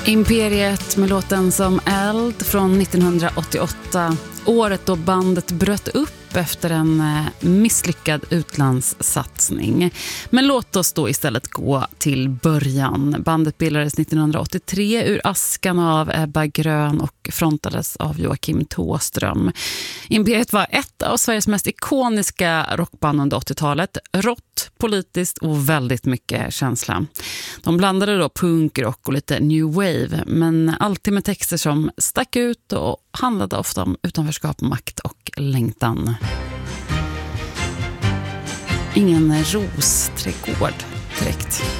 Imperiet med låten Som eld från 1988. Året då bandet bröt upp efter en misslyckad utlandssatsning. Men låt oss då istället gå till början. Bandet bildades 1983 ur askan av Ebba Grön och frontades av Joakim Thåström. Imperiet var ett av Sveriges mest ikoniska rockband under 80-talet. Rått, politiskt och väldigt mycket känsla. De blandade då punk, rock och lite new wave, men alltid med texter som stack ut och handlade ofta om utanförskap, makt och längtan. Ingen rosträdgård direkt.